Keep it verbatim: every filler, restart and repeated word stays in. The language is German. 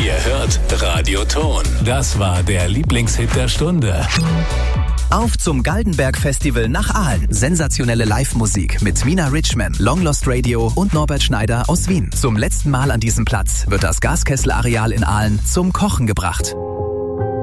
Ihr hört Radio Ton. Das war der Lieblingshit der Stunde. Auf zum Galdenberg-Festival nach Aalen. Sensationelle Live-Musik mit Mina Richman, Long Lost Radio und Norbert Schneider aus Wien. Zum letzten Mal an diesem Platz wird das Gaskessel-Areal in Aalen zum Kochen gebracht.